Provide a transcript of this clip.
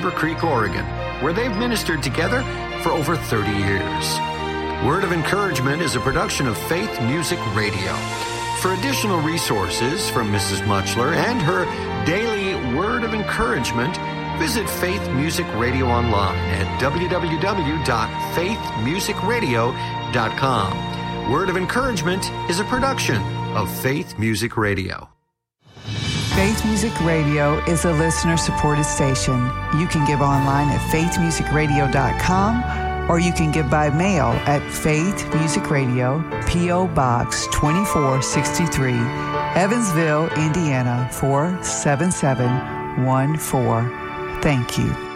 Beaver Creek, Oregon, where they've ministered together for over 30 years. Word of Encouragement is a production of Faith Music Radio. For additional resources from Mrs. Mutchler and her daily Word of Encouragement, visit Faith Music Radio online at www.faithmusicradio.com. Word of Encouragement is a production of Faith Music Radio. Faith Music Radio is a listener-supported station. You can give online at faithmusicradio.com, or you can give by mail at Faith Music Radio, P.O. Box 2463, Evansville, Indiana 47714. Thank you.